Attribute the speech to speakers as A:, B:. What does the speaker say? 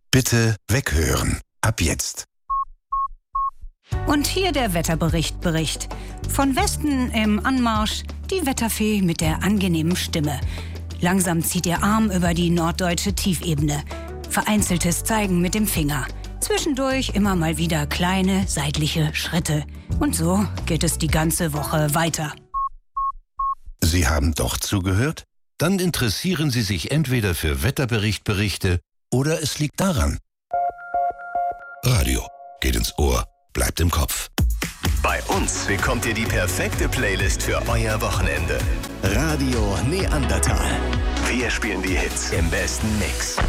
A: Bitte weghören. Ab jetzt.
B: Und hier der Wetterbericht. Von Westen im Anmarsch die Wetterfee mit der angenehmen Stimme. Langsam zieht ihr Arm über die norddeutsche Tiefebene. Vereinzeltes Zeigen mit dem Finger. Zwischendurch immer mal wieder kleine seitliche Schritte. Und so geht es die ganze Woche weiter.
A: Sie haben doch zugehört? Dann interessieren Sie sich entweder für Wetterberichte oder es liegt daran. Radio geht ins Ohr, bleibt im Kopf.
C: Bei uns bekommt ihr die perfekte Playlist für euer Wochenende. Radio Neandertal. Wir spielen die Hits im besten Mix.